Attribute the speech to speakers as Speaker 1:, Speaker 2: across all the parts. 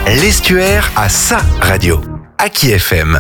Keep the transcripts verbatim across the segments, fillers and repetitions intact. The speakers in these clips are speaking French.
Speaker 1: L'Estuaire a sa radio. Aki F M.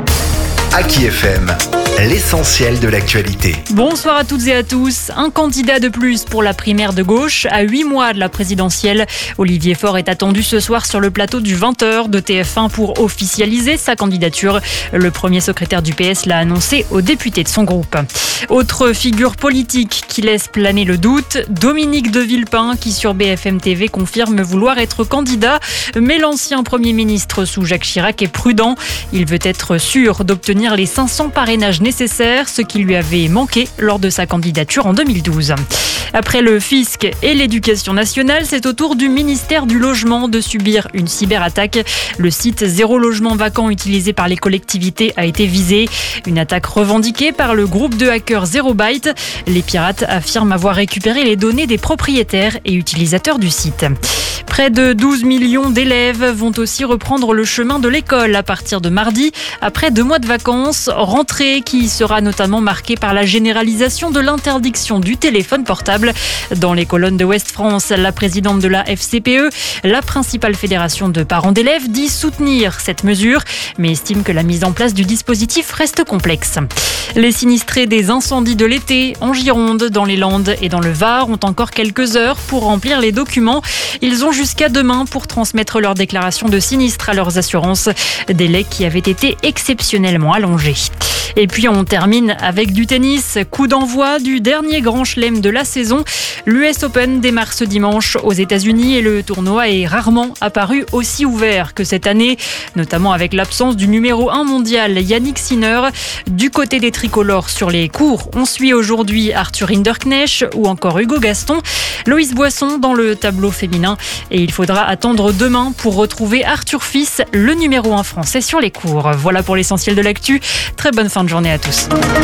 Speaker 1: Aki F M, l'essentiel de l'actualité.
Speaker 2: Bonsoir à toutes et à tous. Un candidat de plus pour la primaire de gauche à huit mois de la présidentielle. Olivier Faure est attendu ce soir sur le plateau du vingt heures de T F un pour officialiser sa candidature. Le premier secrétaire du P S l'a annoncé aux députés de son groupe. Autre figure politique qui laisse planer le doute, Dominique de Villepin qui sur B F M T V confirme vouloir être candidat. Mais l'ancien Premier ministre sous Jacques Chirac est prudent. Il veut être sûr d'obtenir les cinq cents parrainages nécessaires, ce qui lui avait manqué lors de sa candidature en deux mille douze. Après le fisc et l'éducation nationale, c'est au tour du ministère du Logement de subir une cyberattaque. Le site Zéro Logement Vacant utilisé par les collectivités a été visé. Une attaque revendiquée par le groupe de hackers Zero Byte. Les pirates affirment avoir récupéré les données des propriétaires et utilisateurs du site. Près de douze millions d'élèves vont aussi reprendre le chemin de l'école à partir de mardi. Après deux mois de vacances, rentrée qui sera notamment marquée par la généralisation de l'interdiction du téléphone portable. Dans les colonnes de Ouest France, la présidente de la F C P E, la principale fédération de parents d'élèves, dit soutenir cette mesure, mais estime que la mise en place du dispositif reste complexe. Les sinistrés des incendies de l'été en Gironde, dans les Landes et dans le Var ont encore quelques heures pour remplir les documents. Ils ont jusqu'à demain pour transmettre leur déclaration de sinistre à leurs assurances, délai qui avait été exceptionnellement allongé. Et puis on termine avec du tennis. Coup d'envoi du dernier grand chelem de la saison. L'U S Open démarre ce dimanche aux États-Unis et le tournoi est rarement apparu aussi ouvert que cette année, notamment avec l'absence du numéro un mondial Yannick Sinner. Du côté des tricolores sur les cours, on suit aujourd'hui Arthur Hinderknecht ou encore Hugo Gaston. Loïs Boisson dans le tableau féminin. Et il faudra attendre demain pour retrouver Arthur Fils, le numéro un français sur les cours. Voilà pour l'essentiel de l'actu. Très bonne fin de journée à tous.